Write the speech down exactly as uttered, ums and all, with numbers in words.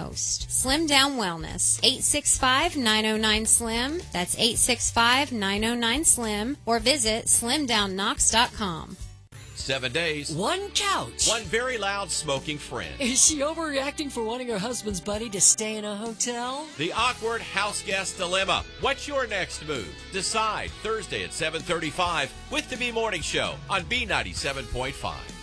most. Slim Down Wellness, eight six five, nine oh nine, SLIM. That's eight six five, nine oh nine, SLIM. Or visit slim down knox dot com. Seven days. One couch. One very loud smoking friend. Is she overreacting for wanting her husband's buddy to stay in a hotel? The awkward house guest dilemma. What's your next move? Decide Thursday at seven thirty-five with the B Morning Show on B ninety-seven point five.